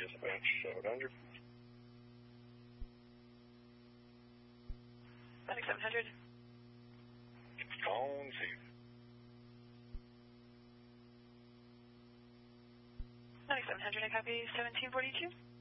dispatch 700. 700. Phone safe. 9700, I copy 1742.